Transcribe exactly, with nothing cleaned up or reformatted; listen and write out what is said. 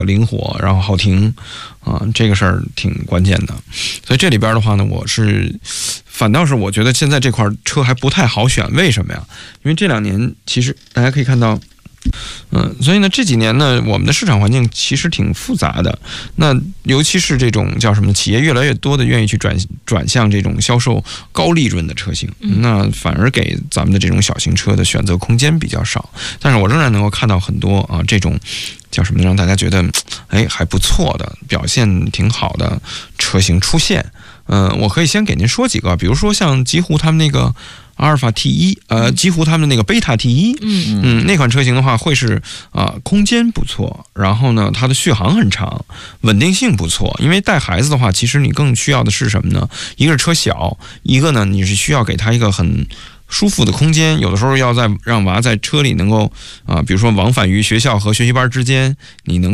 灵活，然后好停啊，这个事儿挺关键的。所以这里边的话呢，我是反倒是我觉得现在这块车还不太好选，为什么呀？因为这两年其实大家可以看到。嗯，所以呢，这几年呢，我们的市场环境其实挺复杂的。那尤其是这种叫什么，企业越来越多的愿意去转转向这种销售高利润的车型，那反而给咱们的这种小型车的选择空间比较少。但是我仍然能够看到很多啊，这种叫什么，让大家觉得哎还不错的表现挺好的车型出现。嗯、呃，我可以先给您说几个，比如说像极狐他们那个。阿尔法 T 一，呃，极狐他们那个贝塔 T 一，嗯嗯，那款车型的话会是啊、呃，空间不错，然后呢，它的续航很长，稳定性不错。因为带孩子的话，其实你更需要的是什么呢？一个是车小，一个呢，你是需要给他一个很舒服的空间。有的时候要在让娃在车里能够啊、呃，比如说往返于学校和学习班之间，你能。